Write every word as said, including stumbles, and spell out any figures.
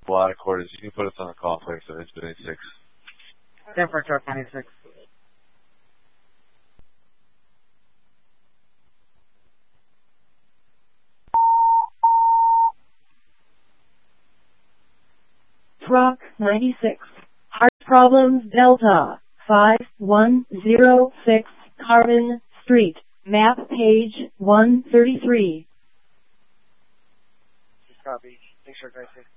A lot of quarters. You can put us on the call, please. So it's been eighty-six. San Francisco twenty-six. Truck ninety-six. Heart problems Delta. five one zero six Carmen Street. Map page one thirty-three. Copy. Thanks for guys.